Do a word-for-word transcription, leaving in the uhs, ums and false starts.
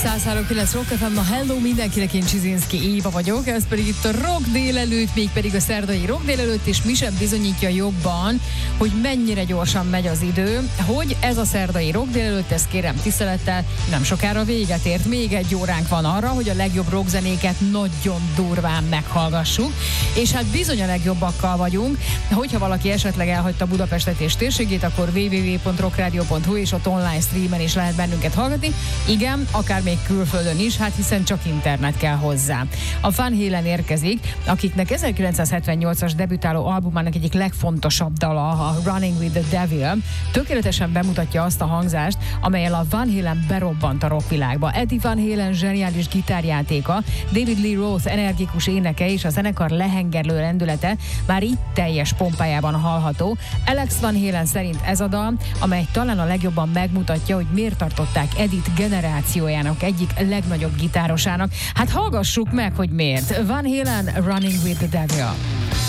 száz három kilenc Rock ef em, a hello mindenkinek, én Csizinszki Éva vagyok, ez pedig itt a Rock délelőtt, még pedig a szerdai Rock délelőtt, és mi sem bizonyítja jobban, hogy mennyire gyorsan megy az idő, hogy ez a szerdai Rock délelőtt, ezt kérem tisztelettel, nem sokára véget ért, még egy óránk van arra, hogy a legjobb rockzenéket nagyon durván meghallgassuk, és hát bizony a legjobbakkal vagyunk, hogyha valaki esetleg elhagyta Budapestet és térségét, akkor double-u double-u double-u pont rockradio pont hu és ott online streamen is lehet bennünket hallgatni, igen, akár még külföldön is, hát hiszen csak internet kell hozzá. A Van Halen érkezik, akiknek ezerkilencszázhetvennyolcas debütáló albumának egyik legfontosabb dala, a Running with the Devil, tökéletesen bemutatja azt a hangzást, amellyel a Van Halen berobbant a rockvilágba. Eddie Van Halen zseniális gitárjátéka, David Lee Roth energikus éneke és a zenekar lehengerlő rendülete már itt teljes pompájában hallható. Alex Van Halen szerint ez a dal, amely talán a legjobban megmutatja, hogy miért tartották Edith generációjának egyik legnagyobb gitárosának. Hát hallgassuk meg, hogy miért. Van Halen, Running with the Devil.